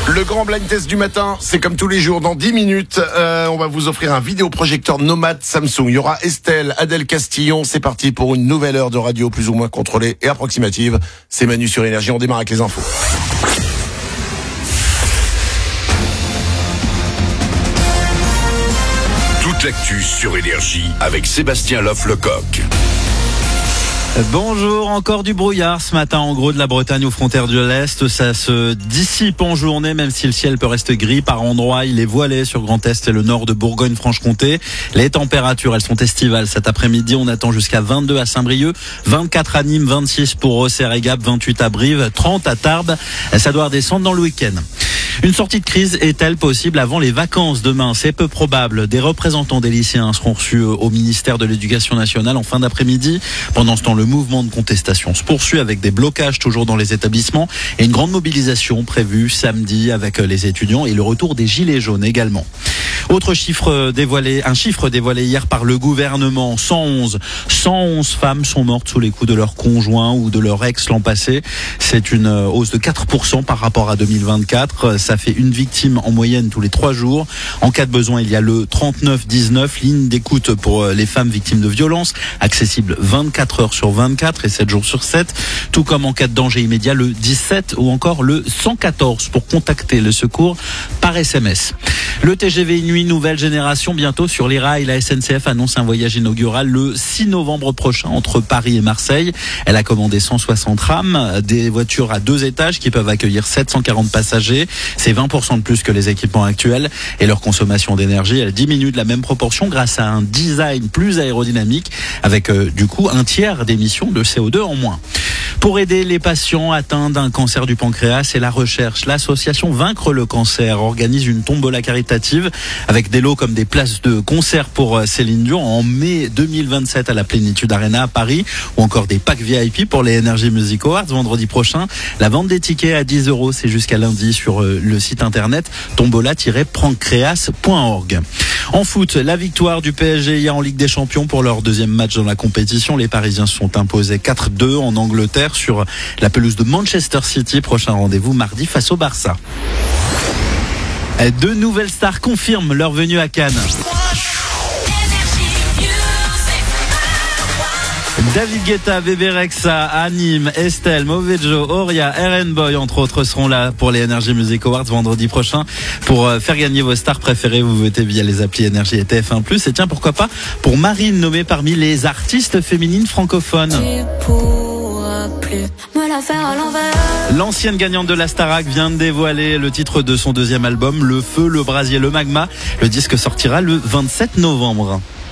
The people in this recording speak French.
Le grand blind test du matin, c'est comme tous les jours, dans 10 minutes, on va vous offrir un vidéoprojecteur nomade Samsung. Il y aura Estelle, Adèle Castillon, c'est parti pour une nouvelle heure de radio plus ou moins contrôlée et approximative. C'est Manu sur Énergie, on démarre avec les infos. Toute l'actu sur Énergie avec Sébastien Loff-Lecoq. Bonjour, encore du brouillard ce matin en gros de la Bretagne aux frontières de l'Est. Ça se dissipe en journée même si le ciel peut rester gris par endroits. Il est voilé sur Grand Est et le nord de Bourgogne-Franche-Comté. Les températures, elles sont estivales. Cet après-midi, on attend jusqu'à 22 à Saint-Brieuc, 24 à Nîmes, 26 pour Auxerre et Gap, 28 à Brive, 30 à Tarbes. Ça doit redescendre dans le week-end. Une sortie de crise est-elle possible avant les vacances demain? C'est peu probable. Des représentants des lycéens seront reçus au ministère de l'Éducation nationale en fin d'après-midi. Pendant ce temps, le mouvement de contestation se poursuit avec des blocages toujours dans les établissements et une grande mobilisation prévue samedi avec les étudiants et le retour des gilets jaunes également. Autre chiffre dévoilé, un chiffre dévoilé hier par le gouvernement, 111 femmes sont mortes sous les coups de leur conjoint ou de leur ex l'an passé. C'est une hausse de 4% par rapport à 2024. Ça fait une victime en moyenne tous les 3 jours. En cas de besoin, il y a le 3919, ligne d'écoute pour les femmes victimes de violences, accessible 24 heures sur 24 et 7 jours sur 7. Tout comme en cas de danger immédiat, le 17 ou encore le 114 pour contacter le secours par SMS. Le TGV Nuit nouvelle génération bientôt sur les rails. La SNCF annonce un voyage inaugural le 6 novembre prochain entre Paris et Marseille. Elle a commandé 160 rames, des voitures à 2 étages qui peuvent accueillir 740 passagers. C'est 20% de plus que les équipements actuels et leur consommation d'énergie, elle diminue de la même proportion grâce à un design plus aérodynamique avec du coup un tiers d'émissions de CO2 en moins. Pour aider les patients atteints d'un cancer du pancréas et la recherche, l'association Vaincre le cancer organise une tombola caritative avec des lots comme des places de concert pour Céline Dion en mai 2027 à la Plénitude Arena à Paris ou encore des packs VIP pour les Energy Music Awards vendredi prochain. La vente des tickets à 10 €, c'est jusqu'à lundi sur le site internet tombola-pancréas.org. En foot, la victoire du PSG hier en Ligue des Champions pour leur deuxième match dans la compétition. Les Parisiens se sont imposés 4-2 en Angleterre sur la pelouse de Manchester City. Prochain rendez-vous mardi face au Barça. 2 nouvelles stars confirment leur venue à Cannes. David Guetta, Bébé Rexha, Anime, Estelle, Mauvais Joe, Oria, RN Boy, entre autres, seront là pour les Energy Music Awards vendredi prochain. Pour faire gagner vos stars préférées, vous votez via les applis Énergie et TF1+. Et tiens, pourquoi pas pour Marine, nommée parmi les artistes féminines francophones. L'ancienne gagnante de la Starac vient de dévoiler le titre de son deuxième album, Le Feu, le Brasier, le Magma. Le disque sortira le 27 novembre.